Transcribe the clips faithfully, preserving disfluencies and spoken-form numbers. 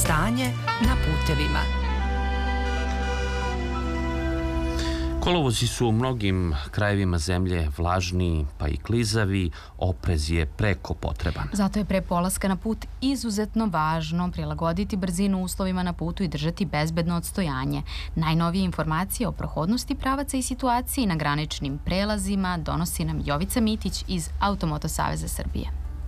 Stanje na putevima. Kolovozi su u mnogim krajevima zemlje vlažni pa i klizavi, oprez je preko potreban. Zato je pre polaska na put izuzetno važno prilagoditi brzinu uslovima na putu i držati bezbedno odstojanje. Najnovije informacije o prohodnosti pravaca i situaciji na graničnim prelazima donosi nam Jovica Mitić iz Automoto saveza Srbije.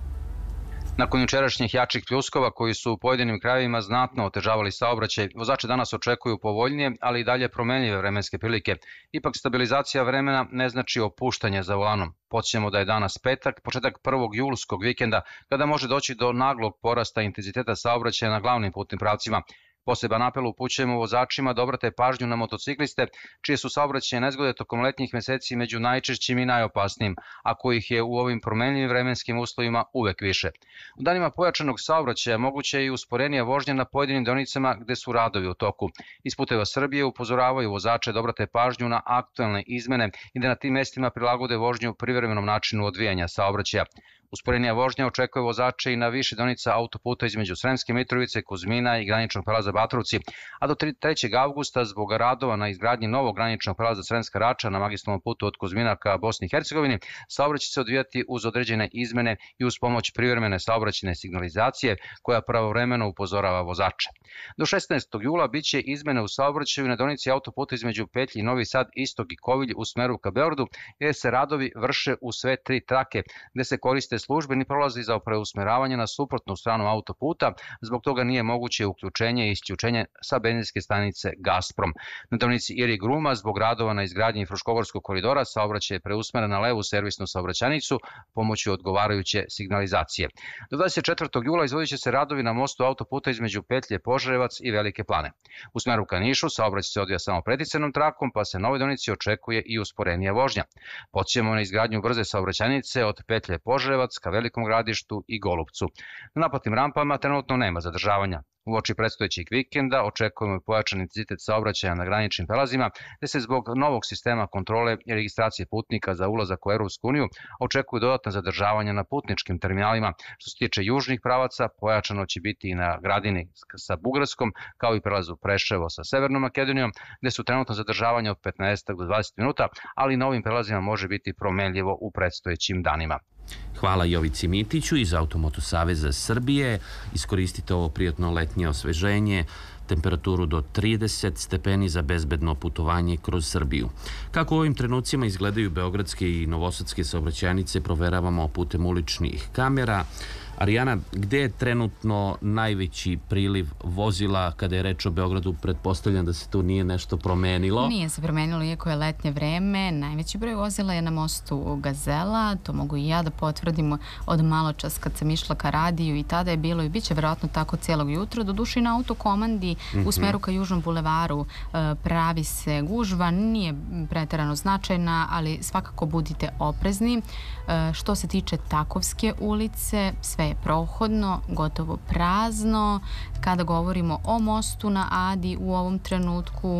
Nakon jučerašnjih jačih pljuskova koji su u pojedinim krajevima znatno otežavali saobraćaj, vozači danas očekuju povoljnije, ali i dalje promenljive vremenske prilike. Ipak stabilizacija vremena ne znači opuštanje za volanom. Podsjećamo da je danas petak, početak prvog julskog vikenda, kada može doći do naglog porasta intenziteta saobraćaja na glavnim putnim pravcima. Poseban apel upućujemo vozačima da obrate pažnju na motocikliste, čije su saobraćajne nezgode tokom letnjih meseci među najčešćim i najopasnijim, a kojih je u ovim promenljivim vremenskim uslovima uvek više. U danima pojačanog saobraćaja moguće je i usporenija vožnja na pojedinim deonicama gde su radovi u toku. Iz Puteva Srbije upozoravaju vozače da obrate pažnju na aktuelne izmene i da na tim mestima prilagode vožnju privremenom načinu odvijanja saobraćaja. Usporenija vožnja očekuje vozače i na više deonica autoputa između Sremske Mitrovice, Kuzmina i graničnog prelaza Batrovci, a do trećeg avgusta zbog radova na izgradnji novog graničnog prelaza Sremska Rača na magistralnom putu od Kuzmina ka Bosni i Hercegovini, saobraćaj će se odvijati uz određene izmene i uz pomoć privremene saobraćajne signalizacije koja pravovremeno upozorava vozače. Do šesnaestog jula biće izmene u saobraćaju na deonici autoputa između Petlji, Novi Sad, Istok i Kovilj u smeru ka Beogradu, gde se radovi vrše u sve tri trake, gde se koriste službeni prolazi za preusmeravanje na suprotnu stranu autoputa, zbog toga nije moguće uključenje i isključenje sa benzinske stanice Gazprom. Na deonici Irig Ruma, zbog radova na izgradnji Fruškogorskog koridora, saobraćaj je preusmeren na levu servisnu saobraćajnicu pomoću odgovarajuće signalizacije. Do dvadeset četvrtog jula izvodit će se radovi na mostu autoputa između Petlje Požarevac i Velike Plane. U smeru ka Nišu saobraćaj se odvija samo preticanom trakom, pa se na ovoj deonici očekuje i usporenija vožnja. Podsjećamo na izgradnju brze saobraćajnice od Petlje Požarevac ka Velikom Gradištu i Golupcu. Na naplatnim rampama trenutno nema zadržavanja. Uoči predstojećeg vikenda očekujemo pojačan intenzitet saobraćaja na graničnim prelazima, gde se zbog novog sistema kontrole i registracije putnika za ulazak u Evropsku uniju očekuju dodatna zadržavanja na putničkim terminalima. Što se tiče južnih pravaca, pojačano će biti i na Gradini sa Bugarskom, kao i prelazu Preševo sa Severnom Makedonijom, gde su trenutno zadržavanja od petnaest do dvadeset minuta, ali na ovim prelazima može biti promenljivo u predstojećim danima. Hvala Jovici Mitiću iz Automoto saveza Srbije. Iskoristite ovo prijatno letnje osveženje, temperaturu do trideset stepeni za bezbedno putovanje kroz Srbiju. Kako u ovim trenucima izgledaju beogradske i novosadske saobraćajnice, proveravamo putem uličnih kamera. Arijana, gde je trenutno najveći priliv vozila kada je reč o Beogradu? Pretpostavljam da se tu nije nešto promenilo. Nije se promenilo, iako je letnje vreme. Najveći broj vozila je na mostu Gazela. To mogu i ja da potvrdim od malo čas kad sam išla ka radiju i tada je bilo i bit će verovatno tako cijelog jutra. Doduše na autokomandi u smeru ka Južnom bulevaru pravi se gužva. Nije preterano značajna, ali svakako budite oprezni. Što se tiče Takovske ulice, sve je prohodno, gotovo prazno. Kada govorimo o mostu na Adi u ovom trenutku,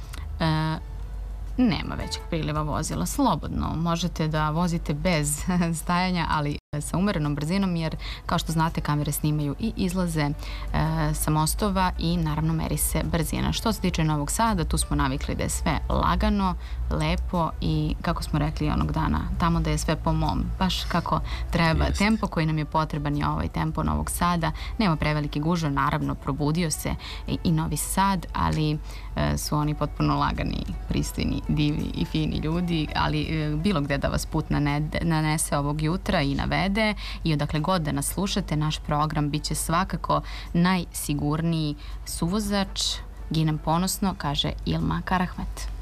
e, nema većeg priliva vozila. Slobodno možete da vozite bez stajanja, ali sa umerenom brzinom, jer kao što znate kamere snimaju i izlaze e, sa mostova i naravno meri se brzina. Što se tiče Novog Sada, tu smo navikli da je sve lagano, lepo i kako smo rekli onog dana, tamo da je sve po mom, baš kako treba. Jest. Tempo koji nam je potreban je ovaj tempo Novog Sada. Nema prevelike gužve, naravno probudio se i, i Novi Sad, ali e, su oni potpuno lagani, pristojni, divni i fini ljudi, ali e, bilo gde da vas put nanese ovog jutra i navede i odakle god da nas slušate, naš program biće svakako najsigurniji suvozač. Ginem ponosno, kaže Ilma Karahmet.